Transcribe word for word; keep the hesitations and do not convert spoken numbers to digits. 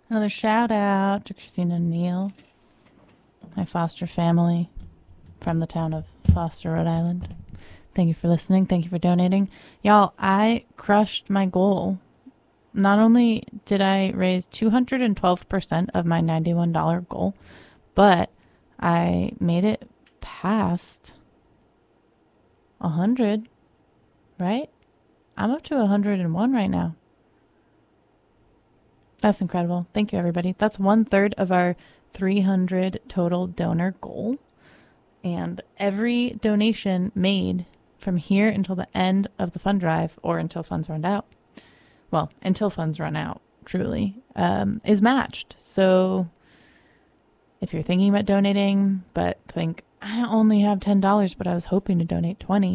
Another shout out to Christina and Neil, my foster family from the town of Foster, Rhode Island. Thank you for listening. Thank you for donating. Y'all, I crushed my goal. Not only did I raise two hundred twelve percent of my ninety-one dollars goal, but I made it past one hundred, right? I'm up to one hundred one right now. That's incredible. Thank you, everybody. That's one third of our three hundred total donor goal. And every donation made from here until the end of the fund drive, or until funds run out, well, until funds run out, truly, um, is matched. So if you're thinking about donating, but think, I only have ten dollars, but I was hoping to donate twenty